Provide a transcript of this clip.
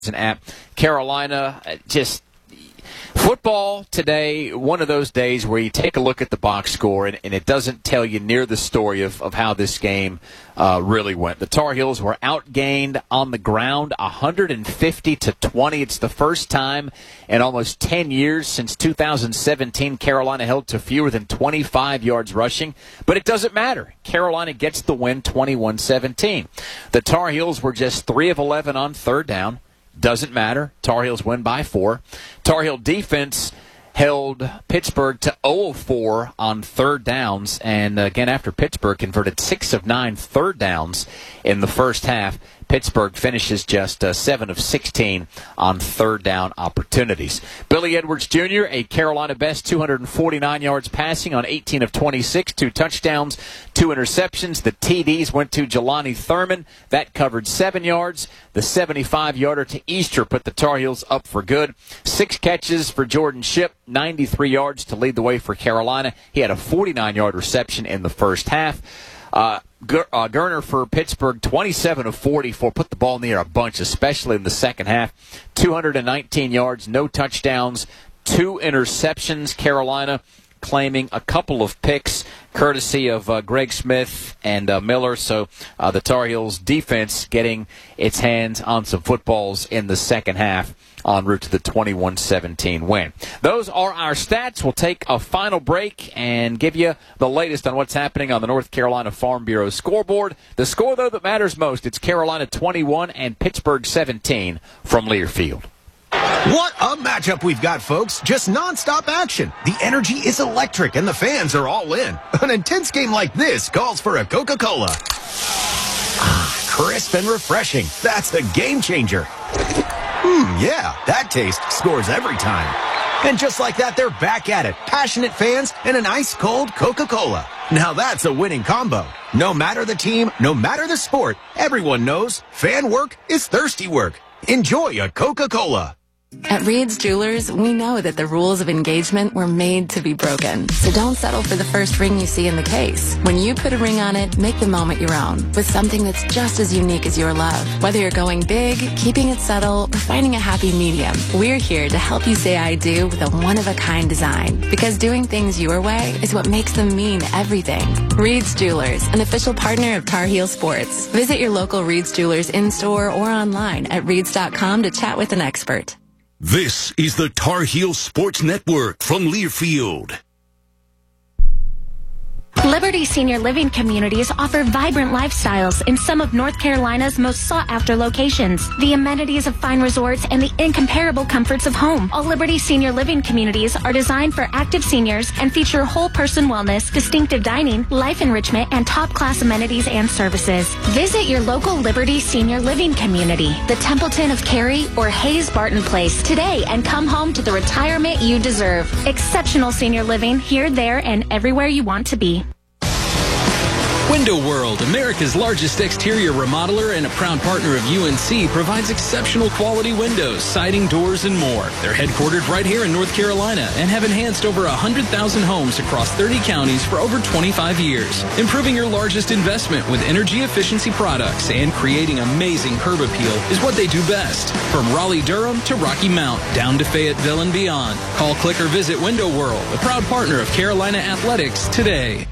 an app. Carolina, just football today, one of those days where you take a look at the box score and it doesn't tell you near the story of how this game really went. The Tar Heels were outgained on the ground 150-20. It's the first time in almost 10 years since 2017 Carolina held to fewer than 25 yards rushing. But it doesn't matter. Carolina gets the win 21-17. The Tar Heels were just 3 of 11 on third down. Doesn't matter. Tar Heels win by 4. Tar Heel defense held Pittsburgh to 0 of 4 on third downs. And again, after Pittsburgh converted 6 of 9 third downs in the first half, Pittsburgh finishes just 7 of 16 on third down opportunities. Billy Edwards Jr., a Carolina best, 249 yards passing on 18 of 26, 2 touchdowns, 2 interceptions. The TDs went to Jelani Thurman. That covered 7 yards. The 75-yarder to Easter put the Tar Heels up for good. 6 catches for Jordan Shipp, 93 yards to lead the way for Carolina. He had a 49-yard reception in the first half. Gurner for Pittsburgh, 27 of 44, put the ball in the air a bunch, especially in the second half. 219 yards, no touchdowns, 2 interceptions. Carolina claiming a couple of picks, courtesy of Greg Smith and Miller. So the Tar Heels defense getting its hands on some footballs in the second half, en route to the 21-17 win. Those are our stats. We'll take a final break and give you the latest on what's happening on the North Carolina Farm Bureau scoreboard. The score, though, that matters most, it's Carolina 21 and Pittsburgh 17 from Learfield. What a matchup we've got, folks. Just nonstop action. The energy is electric and the fans are all in. An intense game like this calls for a Coca-Cola. Crisp and refreshing. That's a game changer. Yeah, that taste scores every time. And just like that, they're back at it. Passionate fans and an ice-cold Coca-Cola. Now that's a winning combo. No matter the team, no matter the sport, everyone knows fan work is thirsty work. Enjoy a Coca-Cola. At Reed's Jewelers, we know that the rules of engagement were made to be broken. So don't settle for the first ring you see in the case. When you put a ring on it, make the moment your own with something that's just as unique as your love. Whether you're going big, keeping it subtle, or finding a happy medium, we're here to help you say I do with a one-of-a-kind design. Because doing things your way is what makes them mean everything. Reed's Jewelers, an official partner of Tar Heel Sports. Visit your local Reed's Jewelers in-store or online at reeds.com to chat with an expert. This is the Tar Heel Sports Network from Learfield. Liberty Senior Living Communities offer vibrant lifestyles in some of North Carolina's most sought-after locations. The amenities of fine resorts and the incomparable comforts of home. All Liberty Senior Living Communities are designed for active seniors and feature whole-person wellness, distinctive dining, life enrichment, and top-class amenities and services. Visit your local Liberty Senior Living Community, the Templeton of Cary or Hayes Barton Place today, and come home to the retirement you deserve. Exceptional senior living here, there, and everywhere you want to be. Window World, America's largest exterior remodeler and a proud partner of UNC, provides exceptional quality windows, siding, doors, and more. They're headquartered right here in North Carolina and have enhanced over 100,000 homes across 30 counties for over 25 years. Improving your largest investment with energy efficiency products and creating amazing curb appeal is what they do best. From Raleigh-Durham to Rocky Mount, down to Fayetteville and beyond. Call, click, or visit Window World, a proud partner of Carolina Athletics, today.